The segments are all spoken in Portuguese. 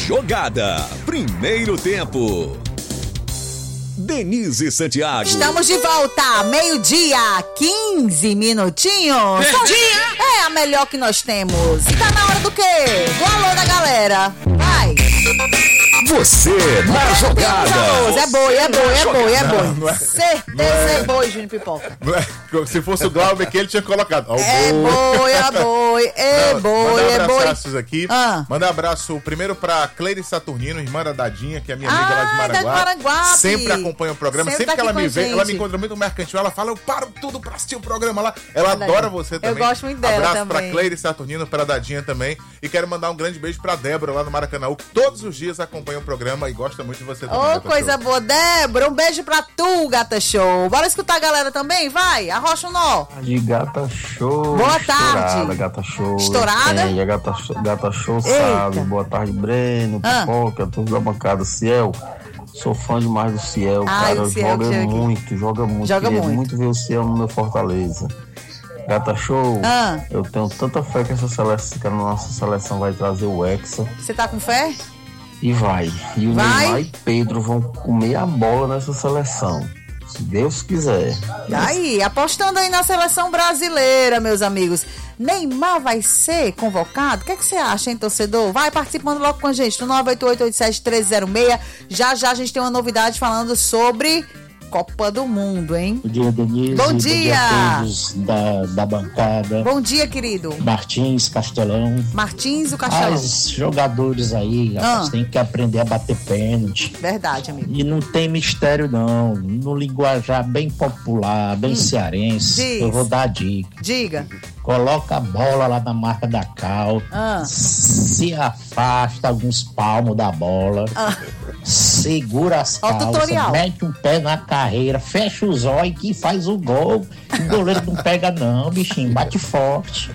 Jogada. Primeiro tempo. Denise Santiago. Estamos de volta, 12h, 15 minutinhos. É a melhor que nós temos. Tá na hora do quê? Do alô da galera. Vai. Você na jogada. É boi. Certeza é boi, Júnior Pipoca. Se fosse o Glauber que ele tinha colocado. É boi. Mandar abraços aqui. Mandar abraço primeiro pra Cleide Saturnino, irmã da Dadinha, que é minha amiga lá de Maranguá. Sempre acompanha o programa. Sempre que ela me vê, ela me encontra muito no mercantil. Ela fala, eu paro tudo pra assistir o programa lá. Ela adora você também. Eu gosto muito dela abraço também. Pra Cleide Saturnino, pra Dadinha também. E quero mandar um grande beijo pra Débora lá no Maracanã, que todos os dias acompanha o programa e gosta muito de você também. Coisa boa, Débora. Um beijo pra tu, Gata Show. Bora escutar a galera também? Vai, arrocha um nó. De Gata Show. Boa tarde. Gata Show. Estourada? É, Gata Show, sabe? Boa tarde, Breno, Pipoca, todos da bancada. Ciel, sou fã demais do Ciel, cara. Joga muito. Queria muito ver o Ciel no meu Fortaleza. Gata Show, eu tenho tanta fé que essa seleção, que a nossa seleção vai trazer o Hexa. Você tá com fé? E vai. E o Neymar e Pedro vão comer a bola nessa seleção. Se Deus quiser. Aí, apostando aí na seleção brasileira, meus amigos. Neymar vai ser convocado? O que você acha, hein, torcedor? Vai participando logo com a gente no 988871306. Já a gente tem uma novidade falando sobre Copa do Mundo, hein? Bom dia, Denise. Bom dia a todos da bancada. Bom dia, querido. Martins, Castelão. Martins, o Castelão. Os jogadores aí, têm que aprender a bater pênalti. Verdade, amigo. E não tem mistério, não. No linguajar bem popular, bem cearense, eu vou dar a dica. Diga. Coloca a bola lá na marca da cal, se afasta alguns palmos da bola, segura as calças, mete um pé na carreira, fecha os olhos e faz o gol. O goleiro não pega não, bichinho, bate forte.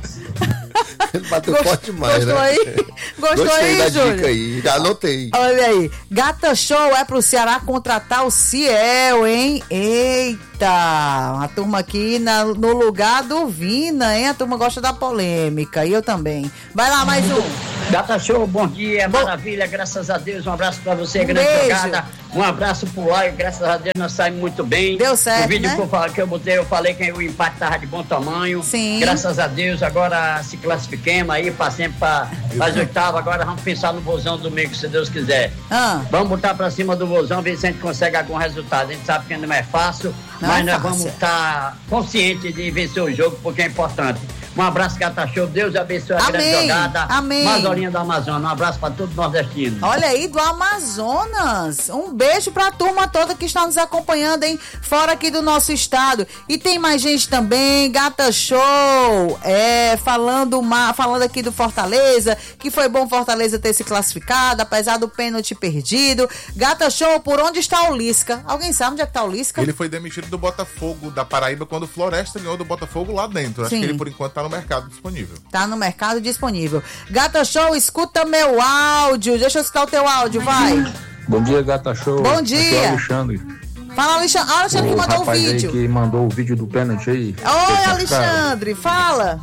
Ele bateu forte demais, gostou, né? Aí? Gostou aí, da Júnior? Dica aí, já anotei. Olha aí, Gata Show é pro Ceará contratar o Ciel, hein? Eita, a turma aqui no lugar do Vina, hein? A turma gosta da polêmica, e eu também. Vai lá, mais um. Gata Show, bom dia, maravilha, graças a Deus, um abraço pra você, grande jogada, um abraço pro ar, graças a Deus nós saímos muito bem. Deu certo, o vídeo, né? que eu botei, eu falei que o empate tava de bom tamanho. Sim. Graças a Deus, agora se classifiquemos aí, passemos para as oitavas, agora vamos pensar no Vozão domingo, se Deus quiser. Vamos botar pra cima do Vozão, ver se a gente consegue algum resultado. A gente sabe que não é fácil, mas nós vamos estar conscientes de vencer o jogo, porque é importante. Um abraço, Gata Show. Deus abençoe a grande jogada. Amém. Mazolinha do Amazonas. Um abraço para todo nordestino. Olha aí, do Amazonas. Um beijo pra turma toda que está nos acompanhando, hein? Fora aqui do nosso estado. E tem mais gente também. Gata Show. Falando aqui do Fortaleza, que foi bom Fortaleza ter se classificado, apesar do pênalti perdido. Gata Show, por onde está o Lisca? Alguém sabe onde é que tá o Lisca? Ele foi demitido do Botafogo da Paraíba quando o Floresta ganhou do Botafogo lá dentro. Acho que ele, por enquanto, tá no mercado disponível. Tá no mercado disponível. Gata Show, escuta meu áudio. Deixa eu escutar o teu áudio, vai. Bom dia, Gata Show. Bom dia. Aqui é o Alexandre. Fala, Alexandre. Olha, Alexandre que mandou o vídeo. Aí que mandou o vídeo do pênalti aí. Oi, Alexandre, fala.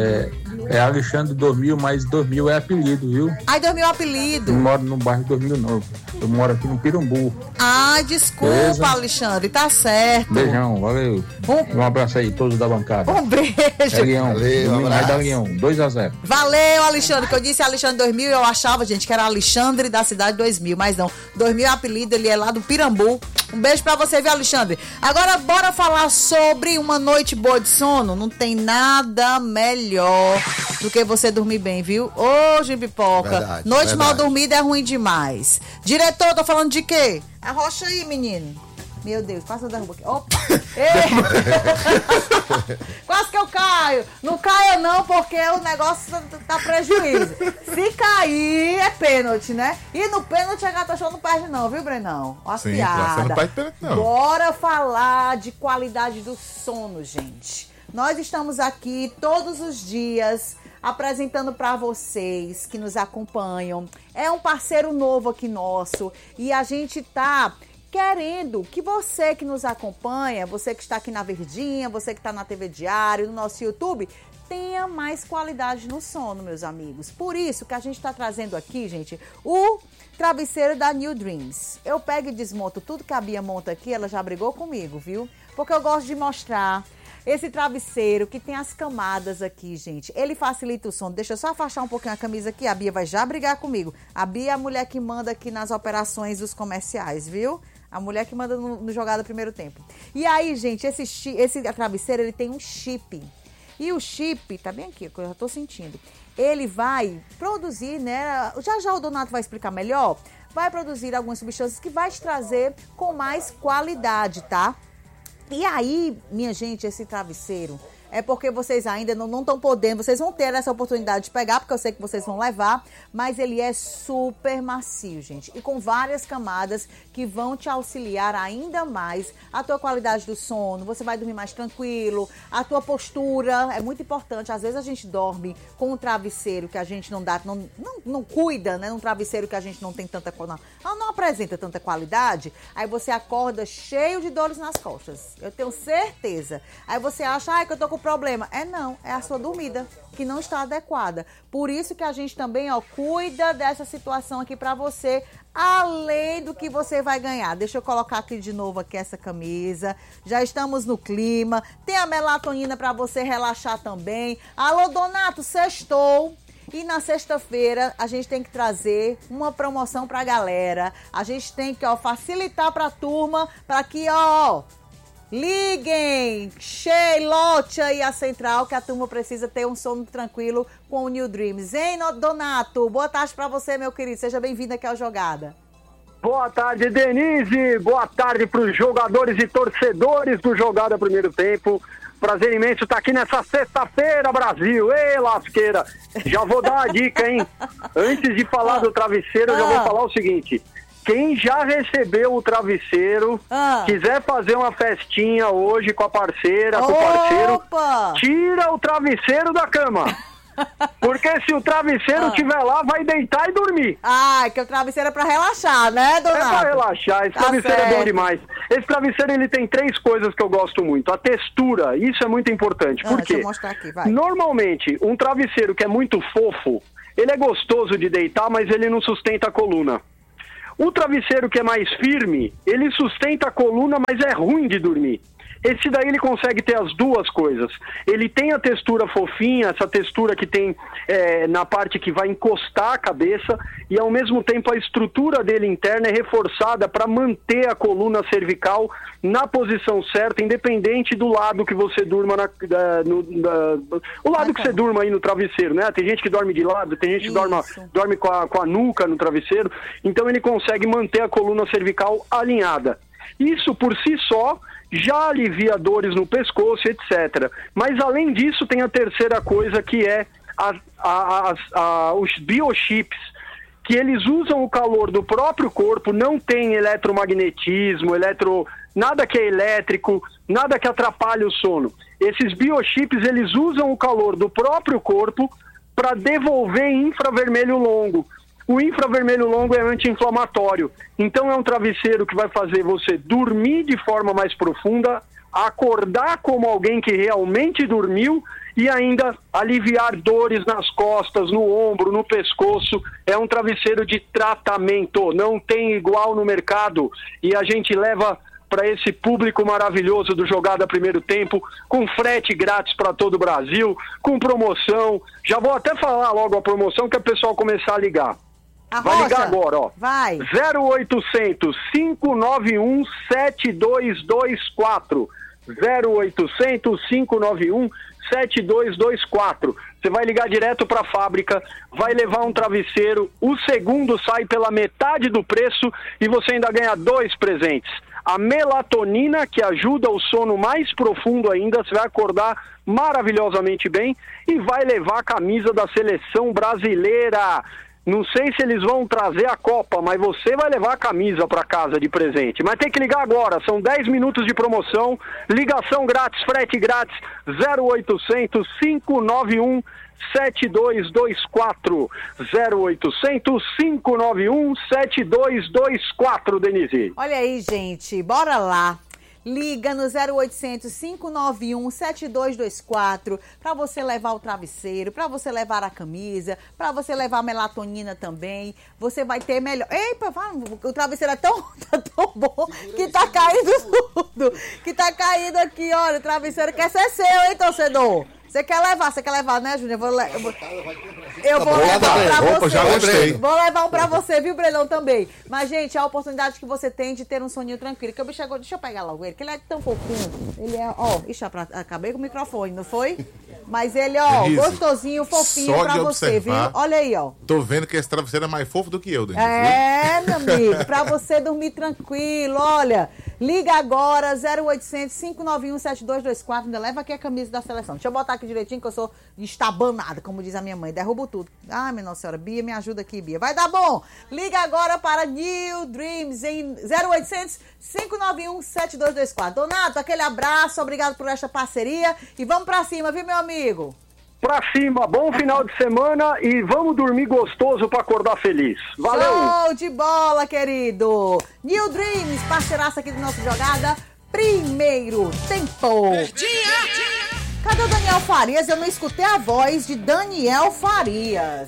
É Alexandre 2000, mas 2000 é apelido, viu? Ai, 2000 é apelido. Eu não moro no bairro 2000, não. Eu moro aqui no Pirambu. Ai, desculpa, beleza? Alexandre, tá certo. Beijão, valeu. Um abraço aí, todos da bancada. Um beijo. Leão, valeu, vai dar Leão, 2-0. Valeu, Alexandre, que eu disse Alexandre 2000, eu achava, gente, que era Alexandre da cidade 2000, mas não. 2000 é apelido, ele é lá do Pirambu. Um beijo pra você, viu, Alexandre? Agora, bora falar sobre uma noite boa de sono. Não tem nada melhor do que você dormir bem, viu? Ô, Júnior Pipoca. Verdade, noite mal dormida é ruim demais. Diretor, tô falando de quê? Arrocha aí, menino. Meu Deus, quase eu derrubo aqui. Opa! Quase que eu caio. Não caio não, porque o negócio tá prejuízo. Se cair, é pênalti, né? E no pênalti a Gata Show não perde não, viu, Brenão? Ó, sim, piada. você não perde pênalti não. Bora falar de qualidade do sono, gente. Nós estamos aqui todos os dias apresentando para vocês que nos acompanham. É um parceiro novo aqui nosso e a gente tá querendo que você que nos acompanha, você que está aqui na Verdinha, você que está na TV Diário, no nosso YouTube, tenha mais qualidade no sono, meus amigos. Por isso que a gente está trazendo aqui, gente, o travesseiro da New Dreams. Eu pego e desmonto tudo que a Bia monta aqui, ela já brigou comigo, viu? Porque eu gosto de mostrar esse travesseiro que tem as camadas aqui, gente. Ele facilita o sono. Deixa eu só afastar um pouquinho a camisa aqui, a Bia vai já brigar comigo. A Bia é a mulher que manda aqui nas operações dos comerciais, viu? A mulher que manda no Jogada Primeiro Tempo. E aí, gente, esse travesseiro, ele tem um chip. E o chip, tá bem aqui, que eu já tô sentindo. Ele vai produzir, né? Já o Donato vai explicar melhor. Vai produzir algumas substâncias que vai te trazer com mais qualidade, tá? E aí, minha gente, esse travesseiro é porque vocês ainda não estão podendo, vocês vão ter essa oportunidade de pegar, porque eu sei que vocês vão levar, mas ele é super macio, gente, e com várias camadas que vão te auxiliar ainda mais a tua qualidade do sono, você vai dormir mais tranquilo, a tua postura é muito importante. Às vezes a gente dorme com um travesseiro que a gente não cuida, né, um travesseiro que a gente não tem tanta, não apresenta tanta qualidade, aí você acorda cheio de dores nas costas, eu tenho certeza. Aí você acha, que eu tô com problema. Não, é a sua dormida que não está adequada. Por isso que a gente também, cuida dessa situação aqui para você, além do que você vai ganhar. Deixa eu colocar aqui de novo aqui essa camisa. Já estamos no clima. Tem a melatonina para você relaxar também. Alô, Donato, sextou. E na sexta-feira a gente tem que trazer uma promoção pra galera. A gente tem que, facilitar pra turma, para que, liguem, lote aí a central, que a turma precisa ter um sono tranquilo com o New Dreams. Hein, Donato? Boa tarde pra você, meu querido. Seja bem-vindo aqui ao Jogada. Boa tarde, Denise. Boa tarde pros jogadores e torcedores do Jogada Primeiro Tempo. Prazer imenso estar aqui nessa sexta-feira, Brasil. Ei, lasqueira. Já vou dar a dica, hein? Antes de falar do travesseiro, eu já vou falar o seguinte. Quem já recebeu o travesseiro, quiser fazer uma festinha hoje com a parceira, com o parceiro, tira o travesseiro da cama. Porque se o travesseiro estiver lá, vai deitar e dormir. Que o travesseiro é pra relaxar, né, Donato? É pra relaxar, esse travesseiro é bom demais. Esse travesseiro, ele tem 3 coisas que eu gosto muito. A textura, isso é muito importante. Por quê? Deixa eu mostrar aqui, vai. Normalmente, um travesseiro que é muito fofo, ele é gostoso de deitar, mas ele não sustenta a coluna. O travesseiro que é mais firme, ele sustenta a coluna, mas é ruim de dormir. Esse daí ele consegue ter as duas coisas. Ele tem a textura fofinha, essa textura que tem na parte que vai encostar a cabeça, e ao mesmo tempo a estrutura dele interna é reforçada para manter a coluna cervical na posição certa, independente do lado que você durma, o lado que você durma aí no travesseiro, né? Tem gente que dorme de lado, tem gente que dorme com a nuca no travesseiro, então ele consegue manter a coluna cervical alinhada. Isso por si só já alivia dores no pescoço, etc. Mas além disso tem a terceira coisa, que é os biochips, que eles usam o calor do próprio corpo, não tem eletromagnetismo, nada que é elétrico, nada que atrapalhe o sono. Esses biochips, eles usam o calor do próprio corpo para devolver infravermelho longo. O infravermelho longo é anti-inflamatório, então é um travesseiro que vai fazer você dormir de forma mais profunda, acordar como alguém que realmente dormiu e ainda aliviar dores nas costas, no ombro, no pescoço. É um travesseiro de tratamento, não tem igual no mercado, e a gente leva para esse público maravilhoso do Jogada Primeiro Tempo, com frete grátis para todo o Brasil, com promoção. Já vou até falar logo a promoção, que é o pessoal começar a ligar. Vai ligar agora, Vai. 0800 591 7224. 0800 591 7224. Você vai ligar direto para a fábrica, vai levar um travesseiro, o segundo sai pela metade do preço e você ainda ganha 2 presentes. A melatonina, que ajuda o sono mais profundo ainda, você vai acordar maravilhosamente bem, e vai levar a camisa da seleção brasileira. Não sei se eles vão trazer a Copa, mas você vai levar a camisa para casa de presente. Mas tem que ligar agora, são 10 minutos de promoção, ligação grátis, frete grátis, 0800 591 7224. 0800 591 7224, Denise. Olha aí, gente, bora lá. liga no 0800 591 7224 para você levar o travesseiro, para você levar a camisa, para você levar a melatonina também. Você vai ter melhor. Eita, o travesseiro é tão bom que tá caindo tudo. Que tá caindo aqui, olha, o travesseiro quer ser seu, hein, torcedor? Você quer levar, né, Júnior? Eu vou levar pra você. Já gostei. Vou levar um pra você, viu, Brenão, também. Mas, gente, a oportunidade que você tem de ter um soninho tranquilo. Que o bicho agora, deixa eu pegar logo ele, que ele é tão fofinho. Ele é, ó, ixi, acabei com o microfone, não foi? Mas ele, ó, Denise, gostosinho, fofinho pra você, viu? Olha aí, ó. Tô vendo que esse travesseiro é mais fofo do que eu, Denise. Meu amigo, pra você dormir tranquilo, olha. Liga agora, 0800 591 7224. Ainda leva aqui a camisa da seleção. Deixa eu botar aqui direitinho, que eu sou estabanada, como diz a minha mãe. Derrubo tudo. Ai, minha Nossa Senhora. Bia, me ajuda aqui, Bia. Vai dar bom. Liga agora para New Dreams em 0800 591 7224. Donato, aquele abraço. Obrigado por esta parceria. E vamos pra cima, viu, meu amigo? Pra cima, bom final de semana e vamos dormir gostoso pra acordar feliz. Valeu! Show de bola, querido! New Dreams, parceiraça aqui do nosso Jogada, primeiro tempo. Cadê o Daniel Farias? Eu não escutei a voz de Daniel Farias.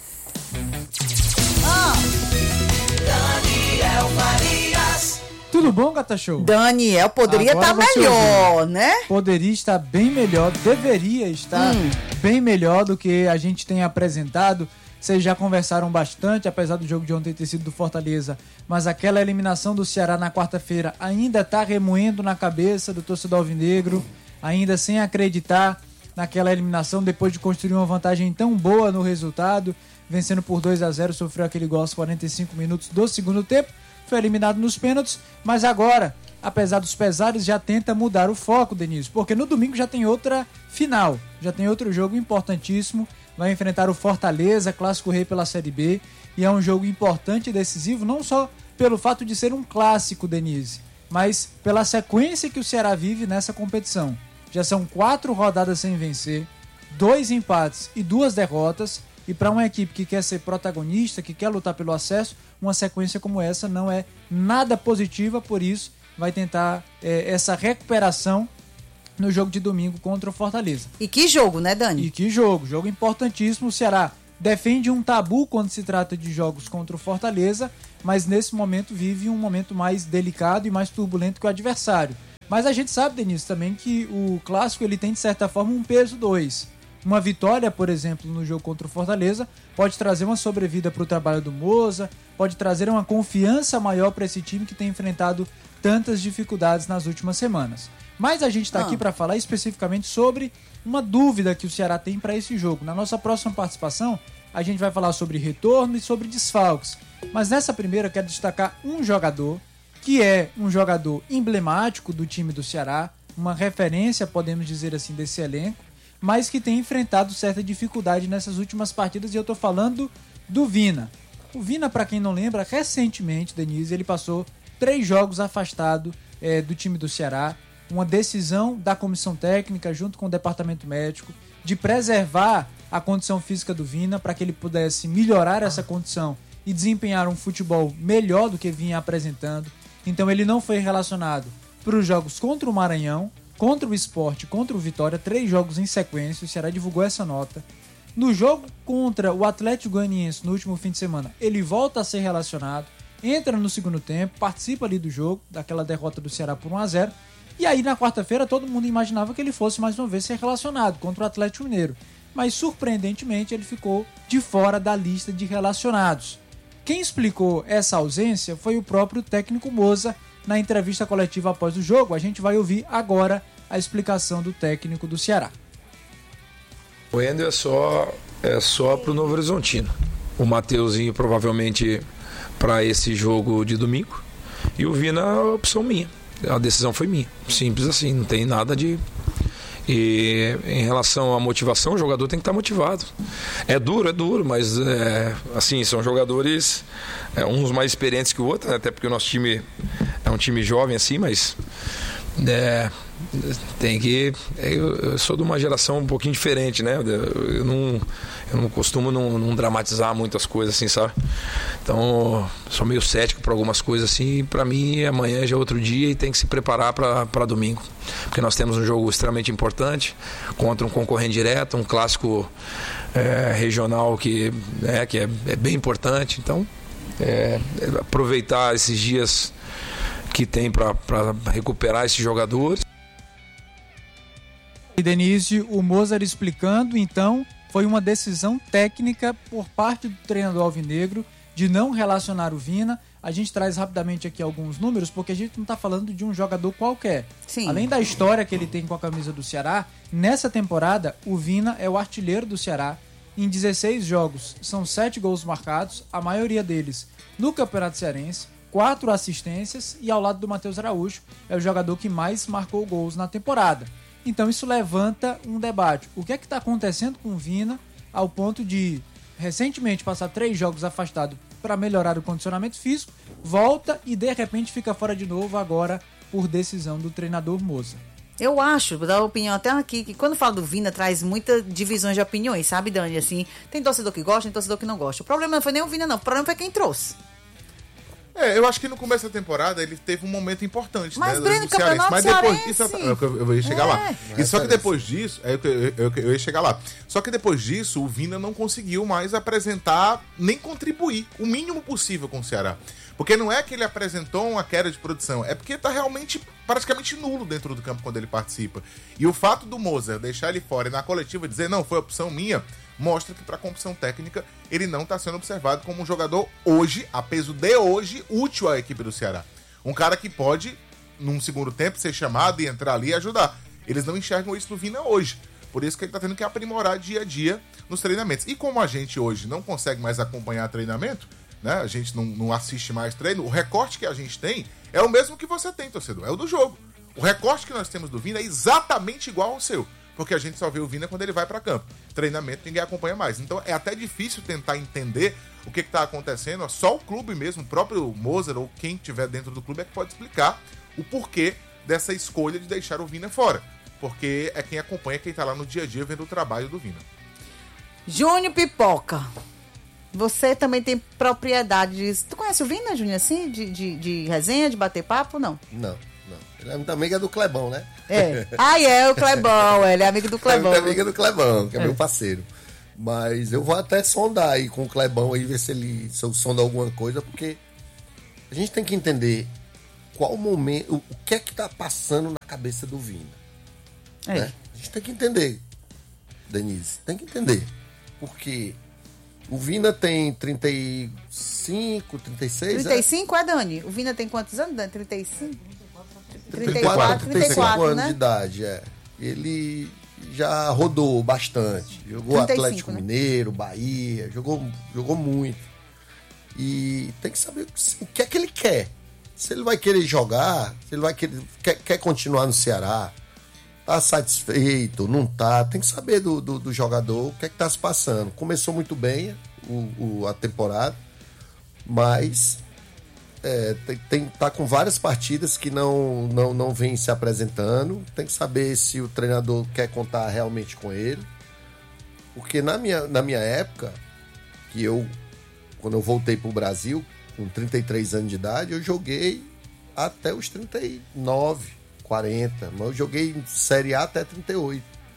Daniel Farias. Tudo bom, Gata Show? Daniel poderia estar melhor, né? Poderia estar bem melhor, deveria estar bem melhor do que a gente tem apresentado. Vocês já conversaram bastante, apesar do jogo de ontem ter sido do Fortaleza, mas aquela eliminação do Ceará na quarta-feira ainda está remoendo na cabeça do torcedor alvinegro, ainda sem acreditar naquela eliminação, depois de construir uma vantagem tão boa no resultado, vencendo por 2-0, sofreu aquele gol aos 45 minutos do segundo tempo. Foi eliminado nos pênaltis, mas agora, apesar dos pesares, já tenta mudar o foco, Denise, porque no domingo já tem outra final, já tem outro jogo importantíssimo, vai enfrentar o Fortaleza, clássico rei pela Série B, e é um jogo importante e decisivo, não só pelo fato de ser um clássico, Denise, mas pela sequência que o Ceará vive nessa competição. Já são 4 rodadas sem vencer, 2 empates e 2 derrotas, e para uma equipe que quer ser protagonista, que quer lutar pelo acesso, uma sequência como essa não é nada positiva, por isso vai tentar essa recuperação no jogo de domingo contra o Fortaleza. E que jogo, né, Dani? E que jogo importantíssimo. O Ceará defende um tabu quando se trata de jogos contra o Fortaleza, mas nesse momento vive um momento mais delicado e mais turbulento que o adversário. Mas a gente sabe, Denise, também que o clássico ele tem de certa forma um peso 2. Uma vitória, por exemplo, no jogo contra o Fortaleza pode trazer uma sobrevida para o trabalho do Moza, pode trazer uma confiança maior para esse time que tem enfrentado tantas dificuldades nas últimas semanas. Mas a gente está aqui para falar especificamente sobre uma dúvida que o Ceará tem para esse jogo. Na nossa próxima participação, a gente vai falar sobre retorno e sobre desfalques. Mas nessa primeira eu quero destacar um jogador que é um jogador emblemático do time do Ceará, uma referência, podemos dizer assim, desse elenco, mas que tem enfrentado certa dificuldade nessas últimas partidas, e eu estou falando do Vina. O Vina, para quem não lembra, recentemente, Denise, ele passou 3 jogos afastado do time do Ceará, uma decisão da comissão técnica, junto com o departamento médico, de preservar a condição física do Vina, para que ele pudesse melhorar essa condição e desempenhar um futebol melhor do que vinha apresentando. Então ele não foi relacionado para os jogos contra o Maranhão, contra o Sport, contra o Vitória, 3 jogos em sequência, o Ceará divulgou essa nota. No jogo contra o Atlético Goianiense no último fim de semana, ele volta a ser relacionado, entra no segundo tempo, participa ali do jogo, daquela derrota do Ceará por 1-0, e aí na quarta-feira todo mundo imaginava que ele fosse mais uma vez ser relacionado contra o Atlético Mineiro, mas surpreendentemente ele ficou de fora da lista de relacionados. Quem explicou essa ausência foi o próprio técnico Moza, na entrevista coletiva após o jogo. A gente vai ouvir agora a explicação do técnico do Ceará. O Ender é só para o Novo Horizontino. O Mateuzinho provavelmente para esse jogo de domingo. E o Vina é a opção minha. A decisão foi minha. Simples assim, não tem nada de... E em relação à motivação, o jogador tem que estar motivado. É duro, mas assim, são jogadores uns mais experientes que o outro, né? Até porque o nosso time é um time jovem assim, mas tem que... Eu sou de uma geração um pouquinho diferente, né? Eu não costumo não dramatizar muitas coisas assim, sabe? Então, sou meio cético para algumas coisas assim. Para mim, amanhã já é outro dia e tem que se preparar para domingo. Porque nós temos um jogo extremamente importante contra um concorrente direto, um clássico regional que é bem importante. Então, aproveitar esses dias que tem para recuperar esses jogadores. E Denise, o Mozart explicando, então, foi uma decisão técnica por parte do treinador alvinegro de não relacionar o Vina. A gente traz rapidamente aqui alguns números, porque a gente não está falando de um jogador qualquer. Sim. Além da história que ele tem com a camisa do Ceará, nessa temporada, o Vina é o artilheiro do Ceará. Em 16 jogos, são 7 gols marcados, a maioria deles no Campeonato Cearense, 4 assistências, e ao lado do Matheus Araújo, é o jogador que mais marcou gols na temporada. Então isso levanta um debate. O que é que está acontecendo com o Vina ao ponto de, recentemente, passar 3 jogos afastado para melhorar o condicionamento físico, volta e de repente fica fora de novo agora por decisão do treinador Moza? Eu acho, vou dar uma opinião até aqui, que quando fala do Vina, traz muitas divisões de opiniões, sabe, Dani? Assim, tem torcedor que gosta, tem torcedor que não gosta. O problema não foi nem o Vina, não. O problema foi quem trouxe. Eu acho que no começo da temporada ele teve um momento importante, mas, né? Breno, campeonato mas depois isso, eu ia chegar lá. E só que depois disso, eu ia chegar lá. Só que depois disso, o Vina não conseguiu mais apresentar, nem contribuir o mínimo possível com o Ceará. Porque não é que ele apresentou uma queda de produção, é porque tá realmente praticamente nulo dentro do campo quando ele participa. E o fato do Mozart deixar ele fora e na coletiva dizer, não, foi opção minha, mostra que para a comissão técnica ele não está sendo observado como um jogador hoje, a peso de hoje, útil à equipe do Ceará. Um cara que pode, num segundo tempo, ser chamado e entrar ali e ajudar. Eles não enxergam isso no Vina hoje. Por isso que ele está tendo que aprimorar dia a dia nos treinamentos. E como a gente hoje não consegue mais acompanhar treinamento, né? A gente não assiste mais treino, o recorte que a gente tem é o mesmo que você tem, torcedor, é o do jogo. O recorte que nós temos do Vina é exatamente igual ao seu, porque a gente só vê o Vina quando ele vai para campo. Treinamento ninguém acompanha mais. Então é até difícil tentar entender o que está acontecendo. Só o clube mesmo, o próprio Mozart ou quem estiver dentro do clube é que pode explicar o porquê dessa escolha de deixar o Vina fora. Porque é quem acompanha, quem está lá no dia a dia vendo o trabalho do Vina. Júnior Pipoca, você também tem propriedade disso. Tu conhece o Vina, Júnior, assim? De resenha, de bater papo, não? Não. Ele é muito amiga do Clebão, né? O Clebão, ele é amigo do Clebão. É muito amiga do Clebão, que é meu parceiro. Mas eu vou até sondar aí com o Clebão aí, ver se eu sonda alguma coisa, porque a gente tem que entender qual momento, o que é que tá passando na cabeça do Vina. Né? A gente tem que entender, Denise, tem que entender. Porque o Vina tem 35, 36... 35 é, Dani? O Vina tem quantos anos, Dani? 35? 34 anos, né? de idade, Ele já rodou bastante. Jogou 35, Atlético Mineiro, Bahia, jogou muito. E tem que saber o que é que ele quer. Se ele vai querer jogar, se ele vai quer continuar no Ceará, tá satisfeito, não tá. Tem que saber do jogador o que é que tá se passando. Começou muito bem a temporada, mas tá com várias partidas que não vem se apresentando. Tem que saber se o treinador quer contar realmente com ele. Porque na minha época, quando eu voltei pro Brasil, com 33 anos de idade, eu joguei até os 39, 40. Mas eu joguei Série A até 38.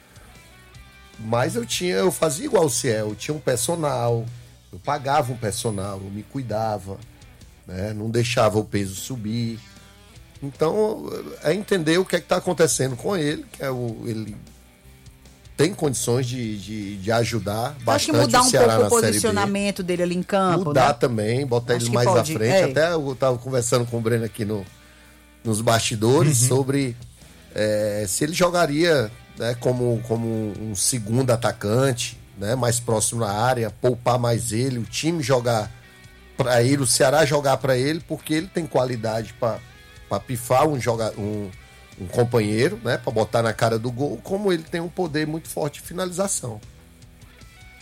Mas eu fazia igual o Ciel, eu tinha um personal, eu pagava um personal, eu me cuidava, né? Não deixava o peso subir. Então, é entender o que é que está acontecendo com ele, que ele tem condições de ajudar bastante o Ceará na Série B. Acho que mudar um pouco o posicionamento dele ali em campo, mudar, né? Também, botar ele mais à frente. Até eu estava conversando com o Breno aqui nos bastidores sobre se ele jogaria, né, como um segundo atacante, né, mais próximo na área, poupar mais ele, o time jogar para ele, o Ceará jogar para ele, porque ele tem qualidade para pifar um companheiro, né, para botar na cara do gol, como ele tem um poder muito forte de finalização.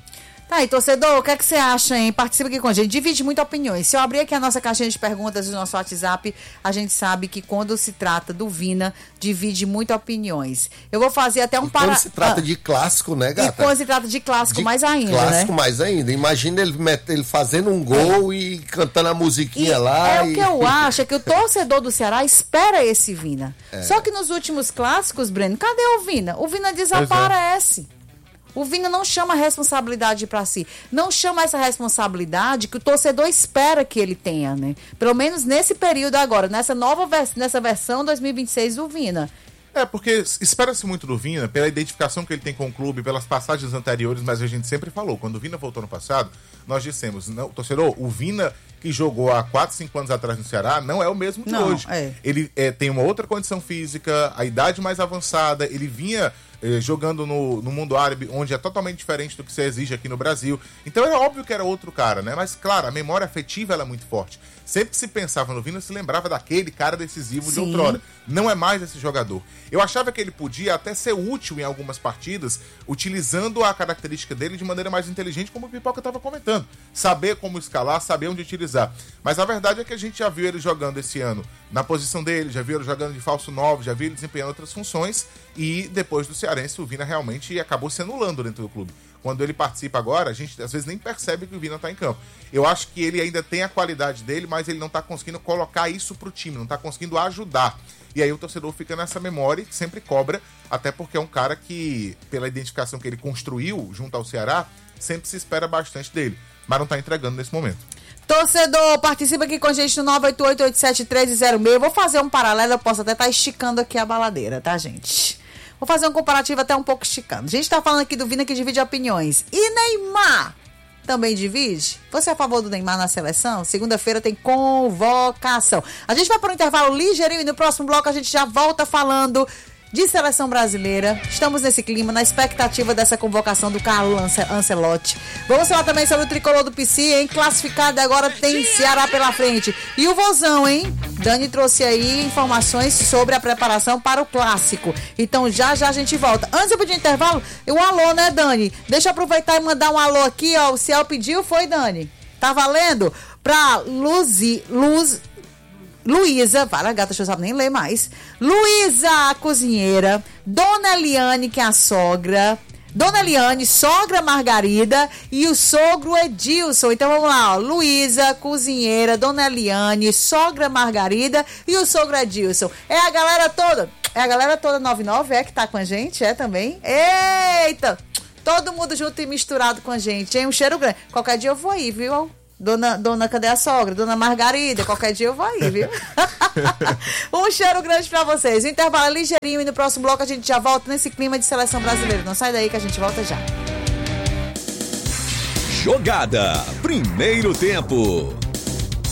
Tá aí, torcedor, o que é que você acha, hein? Participa aqui com a gente, divide muito opiniões. Se eu abrir aqui a nossa caixinha de perguntas do nosso WhatsApp, a gente sabe que quando se trata do Vina, divide muito opiniões. Eu vou fazer até um Quando se trata de clássico, né, gata? E quando se trata de clássico, mais ainda, clássico, né? Mais ainda. Imagina ele fazendo um gol e cantando a musiquinha lá. O que eu acho é que o torcedor do Ceará espera esse Vina. Só que nos últimos clássicos, Breno, cadê o Vina? O Vina desaparece. O Vina não chama a responsabilidade para si. Não chama essa responsabilidade que o torcedor espera que ele tenha, né? Pelo menos nesse período agora, nessa versão 2026 do Vina. Porque espera-se muito do Vina, pela identificação que ele tem com o clube, pelas passagens anteriores, mas a gente sempre falou, quando o Vina voltou no passado, nós dissemos, não, torcedor, o Vina que jogou há 4, 5 anos atrás no Ceará não é o mesmo de hoje. Ele tem uma outra condição física, a idade mais avançada, ele vinha jogando no mundo árabe, onde é totalmente diferente do que se exige aqui no Brasil. Então é óbvio que era outro cara, né? Mas, claro, a memória afetiva ela é muito forte. Sempre que se pensava no Vina, se lembrava daquele cara decisivo de outrora. Não é mais esse jogador. Eu achava que ele podia até ser útil em algumas partidas, utilizando a característica dele de maneira mais inteligente, como o Pipoca estava comentando. Saber como escalar, saber onde utilizar. Mas a verdade é que a gente já viu ele jogando esse ano na posição dele, já viu ele jogando de falso 9, já viu ele desempenhando outras funções, e depois do Cearense, o Vina realmente acabou se anulando dentro do clube. Quando ele participa agora, a gente às vezes nem percebe que o Vina está em campo. Eu acho que ele ainda tem a qualidade dele, mas ele não está conseguindo colocar isso pro time, não está conseguindo ajudar. E aí o torcedor fica nessa memória e sempre cobra, até porque é um cara que, pela identificação que ele construiu junto ao Ceará, sempre se espera bastante dele, mas não está entregando nesse momento. Torcedor, participa aqui com a gente no 988-87306. Vou fazer um paralelo, eu posso até estar esticando aqui a baladeira, tá, gente? Vou fazer um comparativo até um pouco esticando. A gente tá falando aqui do Vina que divide opiniões. E Neymar também divide? Você é a favor do Neymar na seleção? Segunda-feira tem convocação. A gente vai para um intervalo ligeirinho e no próximo bloco a gente já volta falando de seleção brasileira. Estamos nesse clima, na expectativa dessa convocação do Carlo Ancelotti. Vamos falar também sobre o tricolor do PC, hein? Classificado agora tem Ceará pela frente. E o Vozão, hein? Dani trouxe aí informações sobre a preparação para o clássico. Então já a gente volta. Antes eu pedir intervalo, um alô, né, Dani? Deixa eu aproveitar e mandar um alô aqui, ó. O Ciel pediu, foi, Dani? Tá valendo? Pra Luísa, para gata, deixa eu saber nem ler mais. Luísa, a cozinheira. Dona Eliane, que é a sogra. Dona Eliane, sogra Margarida e o sogro Edilson. Então vamos lá, ó. Luísa, cozinheira. Dona Eliane, sogra Margarida e o sogro Edilson. É a galera toda. É a galera toda 99, que tá com a gente, também. Eita! Todo mundo junto e misturado com a gente, hein? Um cheiro grande. Qualquer dia eu vou aí, viu? Dona, cadê a sogra? Dona Margarida, qualquer dia eu vou aí, viu? Um cheiro grande pra vocês. O intervalo é ligeirinho e no próximo bloco a gente já volta nesse clima de seleção brasileira. Não sai daí que a gente volta já. Jogada, primeiro tempo.